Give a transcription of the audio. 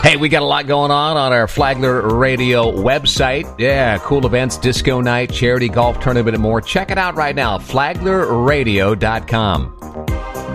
Hey, we got a lot going on our Flagler Radio website. Yeah, cool events, disco night, charity golf tournament, and more. Check it out right now, flaglerradio.com.